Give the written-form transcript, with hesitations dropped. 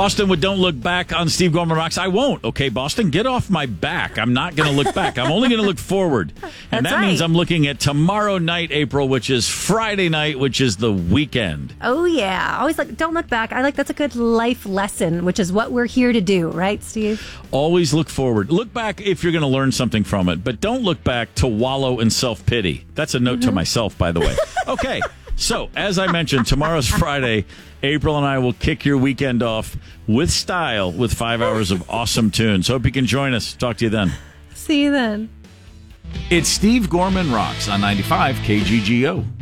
Boston with Don't Look Back on Steve Gorman Rocks. I won't. Okay, Boston, get off my back. I'm not going to look back. I'm only going to look forward. And that means I'm looking at tomorrow night, April, which is Friday night, which is the weekend. Oh, yeah. Always don't look back. That's a good life lesson, which is what we're here to do. Right, Steve? Always look forward. Look back if you're going to learn something from it, but don't look back to wallow in self-pity. That's a note to myself, by the way. Okay. So, as I mentioned, tomorrow's Friday. April and I will kick your weekend off with style with 5 hours of awesome tunes. Hope you can join us. Talk to you then. See you then. It's Steve Gorman Rocks on 95 KGGO.